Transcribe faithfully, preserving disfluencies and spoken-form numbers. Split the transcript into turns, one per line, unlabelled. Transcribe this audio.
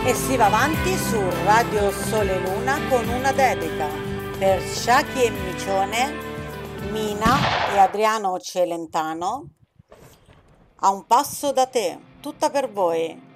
E si va avanti su Radio Sole Luna con una dedica per Sciachi e Micione, Mina e Adriano Celentano. A un passo da te, tutta per voi.